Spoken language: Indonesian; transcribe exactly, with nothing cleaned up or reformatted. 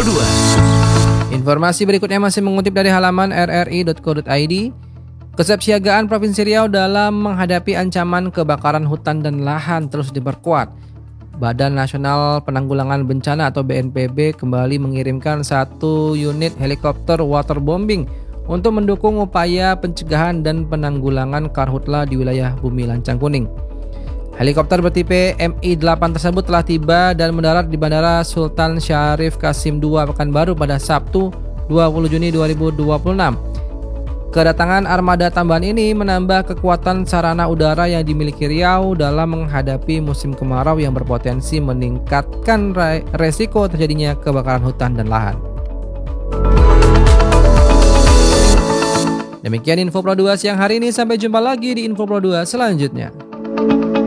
dua. Informasi berikutnya masih mengutip dari halaman r r i dot co dot i d. Kesiapsiagaan Provinsi Riau dalam menghadapi ancaman kebakaran hutan dan lahan terus diperkuat. Badan Nasional Penanggulangan Bencana atau B N P B kembali mengirimkan satu unit helikopter waterbombing untuk mendukung upaya pencegahan dan penanggulangan karhutla di wilayah Bumi Lancang Kuning. Helikopter bertipe M I delapan tersebut telah tiba dan mendarat di Bandara Sultan Syarif Kasim dua Pekanbaru pada Sabtu dua puluh Juni dua ribu dua puluh enam. Kedatangan armada tambahan ini menambah kekuatan sarana udara yang dimiliki Riau dalam menghadapi musim kemarau yang berpotensi meningkatkan resiko terjadinya kebakaran hutan dan lahan. Demikian Info Pro dua siang hari ini, sampai jumpa lagi di Info Pro dua selanjutnya.